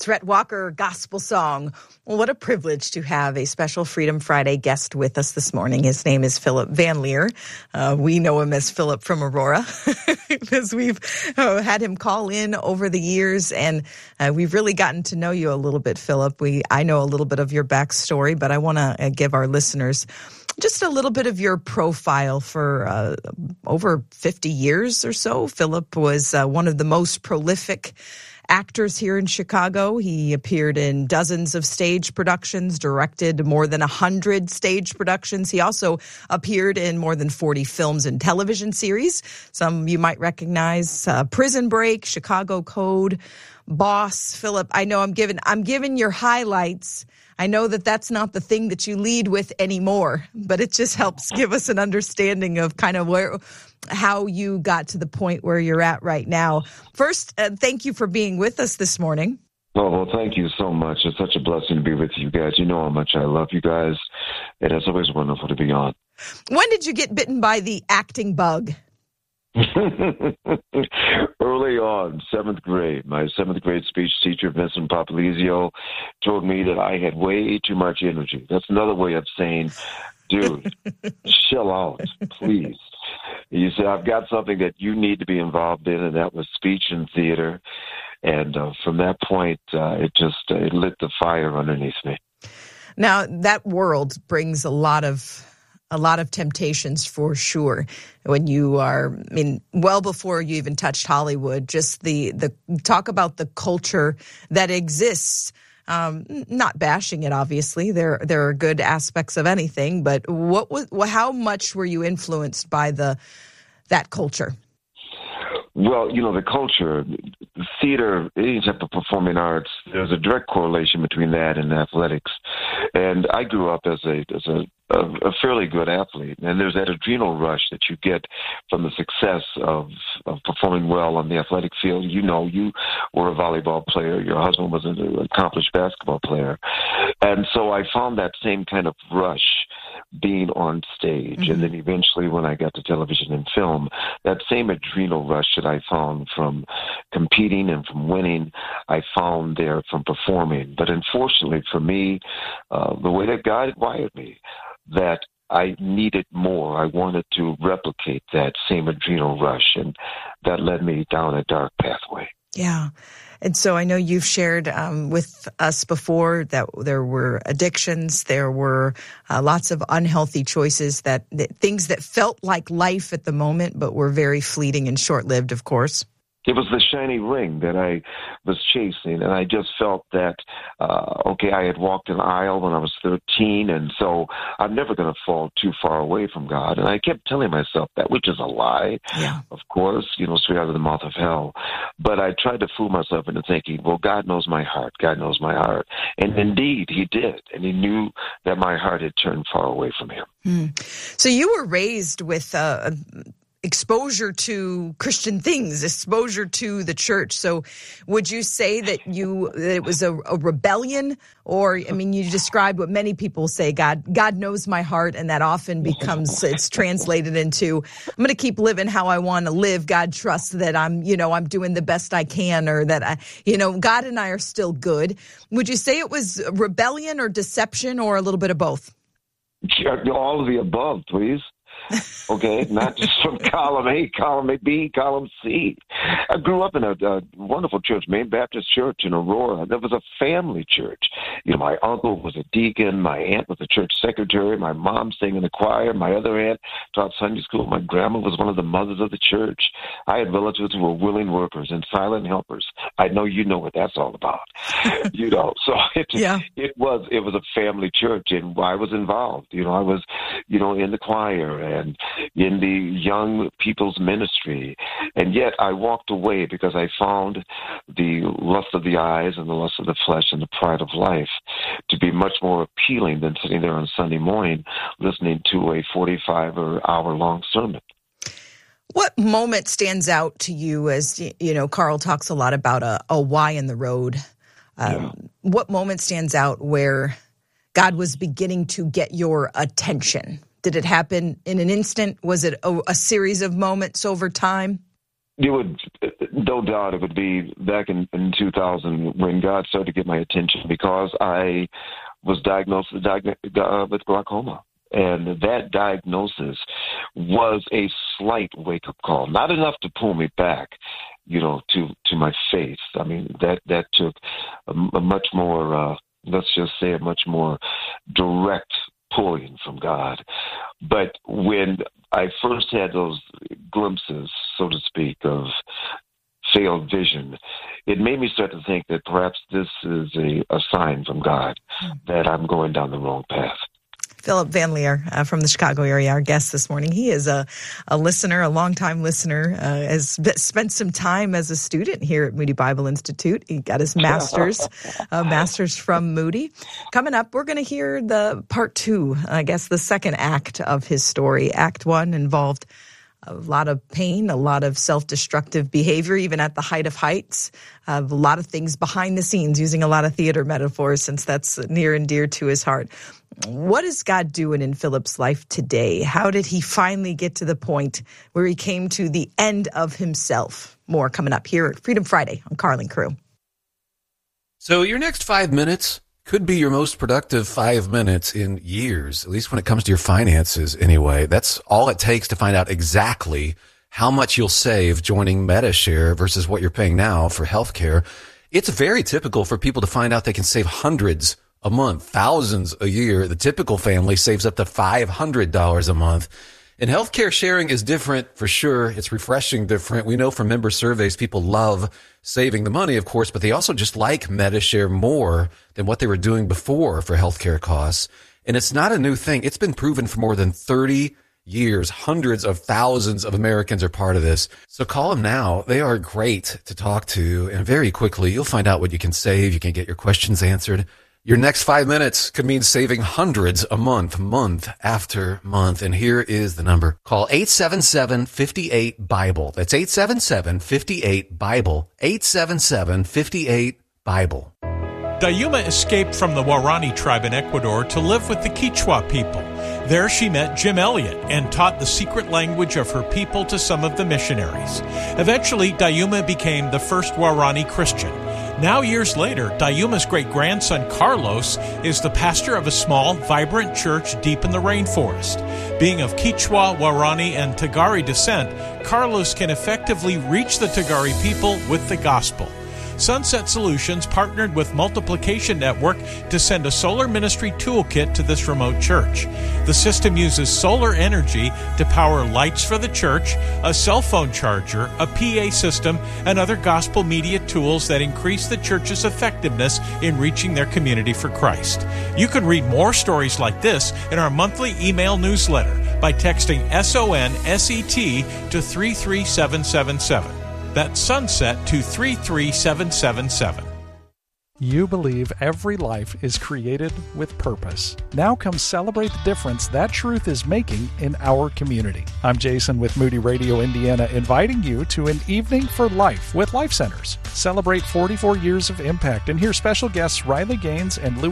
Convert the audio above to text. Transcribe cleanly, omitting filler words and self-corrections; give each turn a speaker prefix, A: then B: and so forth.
A: Rhett Walker Gospel Song. Well, what a privilege to have a special Freedom Friday guest with us this morning. His name is Philip Van Leer. We know him as Philip from Aurora because we've had him call in over the years, and we've really gotten to know you a little bit, Philip. I know a little bit of your backstory, but I want to give our listeners just a little bit of your profile. For over 50 years or so, Philip was one of the most prolific actors here in Chicago. He appeared in dozens of stage productions, directed more than 100 stage productions. He also appeared in more than 40 films and television series. Some you might recognize: Prison Break, Chicago Code, Boss. Philip, I know I'm giving your highlights. I know that that's not the thing that you lead with anymore, but it just helps give us an understanding of kind of how you got to the point where you're at right now. First, thank you for being with us this morning.
B: Oh, well, thank you so much. It's such a blessing to be with you guys. You know how much I love you guys. It is always wonderful to be on.
A: When did you get bitten by the acting bug?
B: Early on, 7th grade. My 7th grade speech teacher, Vincent Papalizio, told me that I had way too much energy. That's another way of saying, dude, chill out, please. You said, I've got something that you need to be involved in, and that was speech and theater. And from that point, it lit the fire underneath me.
A: Now, that world brings a lot of temptations for sure. When you are, well before you even touched Hollywood, just the talk about the culture that exists. Not bashing it, obviously. There are good aspects of anything, but how much were you influenced by that culture?
B: Well, the culture, theater, any type of performing arts, there's a direct correlation between that and athletics. And I grew up as a fairly good athlete, and there's that adrenal rush that you get from the success of performing well on the athletic field. You were a volleyball player. Your husband was an accomplished basketball player. And so I found that same kind of rush being on stage. Mm-hmm. And then eventually when I got to television and film, that same adrenal rush that I found from competing and from winning, I found there from performing. But unfortunately for me, the way that God had wired me, that I needed more. I wanted to replicate that same adrenal rush, and that led me down a dark pathway.
A: Yeah. And so I know you've shared with us before that there were addictions, there were lots of unhealthy choices, that things that felt like life at the moment, but were very fleeting and short-lived, of course.
B: It was the shiny ring that I was chasing, and I just felt that, I had walked an aisle when I was 13, and so I'm never going to fall too far away from God. And I kept telling myself that, which is a lie, of course, straight out of the mouth of hell. But I tried to fool myself into thinking, well, God knows my heart. God knows my heart. And indeed, he did. And he knew that my heart had turned far away from him.
A: So you were raised with exposure to Christian things, exposure to the church. So would you say that it was a rebellion? Or, you described what many people say, God knows my heart, and that often it's translated into, I'm going to keep living how I want to live. God trusts that I'm doing the best I can, or that God and I are still good. Would you say it was rebellion or deception, or a little bit of both?
B: All of the above, please. Okay, not just from column A, column B, column C. I grew up in a wonderful church, Main Baptist Church in Aurora. That was a family church. My uncle was a deacon. My aunt was a church secretary. My mom sang in the choir. My other aunt taught Sunday school. My grandma was one of the mothers of the church. I had relatives who were willing workers and silent helpers. I know you know what that's all about. So it was a family church, and I was involved. I was, in the choir and in the young people's ministry. And yet I walked away because I found the lust of the eyes and the lust of the flesh and the pride of life to be much more appealing than sitting there on Sunday morning listening to a 45 or hour-long sermon.
A: What moment stands out to you? As Carl talks a lot about a why in the road. What moment stands out where God was beginning to get your attention? Did it happen in an instant? Was it a series of moments over time?
B: it would, no doubt, it would be back in 2000 when God started to get my attention because I was diagnosed with glaucoma. And that diagnosis was a slight wake-up call, not enough to pull me back, to my faith. I mean, that took a much more, let's just say, a much more direct pulling from God. But when I first had those glimpses, so to speak, of failed vision, it made me start to think that perhaps this is a sign from God that I'm going down the wrong path.
A: Philip Van Leer from the Chicago area, our guest this morning. He is a listener, a longtime listener, has spent some time as a student here at Moody Bible Institute. He got his master's from Moody. Coming up, we're going to hear the part two, I guess the second act of his story. Act one involved a lot of pain, a lot of self-destructive behavior, even at the height of heights, a lot of things behind the scenes, using a lot of theater metaphors since that's near and dear to his heart. What is God doing in Philip's life today? How did he finally get to the point where he came to the end of himself? More coming up here at Freedom Friday on Carl and Crew.
C: So your next 5 minutes could be your most productive 5 minutes in years, at least when it comes to your finances anyway. That's all it takes to find out exactly how much you'll save joining Medi-Share versus what you're paying now for healthcare. It's very typical for people to find out they can save hundreds a month, thousands a year. The typical family saves up to $500 a month. And healthcare sharing is different for sure. It's refreshing different. We know from member surveys, people love saving the money, of course, but they also just like Medi-Share more than what they were doing before for healthcare costs. And it's not a new thing. It's been proven for more than 30 years. Hundreds of thousands of Americans are part of this. So call them now. They are great to talk to. And very quickly, you'll find out what you can save. You can get your questions answered. Your next 5 minutes could mean saving hundreds a month, month after month. And here is the number. Call 877-58-BIBLE. That's 877-58-BIBLE. 877-58-BIBLE.
D: Dayuma escaped from the Waorani tribe in Ecuador to live with the Quechua people. There she met Jim Elliot and taught the secret language of her people to some of the missionaries. Eventually, Dayuma became the first Waorani Christian. Now, years later, Dayuma's great-grandson, Carlos, is the pastor of a small, vibrant church deep in the rainforest. Being of Quechua, Waorani, and Tagari descent, Carlos can effectively reach the Tagari people with the gospel. Sunset Solutions partnered with Multiplication Network to send a solar ministry toolkit to this remote church. The system uses solar energy to power lights for the church, a cell phone charger, a PA system, and other gospel media tools that increase the church's effectiveness in reaching their community for Christ. You can read more stories like this in our monthly email newsletter by texting SONSET to 33777. That's Sunset to 33777.
E: You believe every life is created with purpose. Now come celebrate the difference that truth is making in our community. I'm Jason with Moody Radio Indiana, inviting you to an evening for life with Life Centers. Celebrate 44 years of impact and hear special guests Riley Gaines and Louis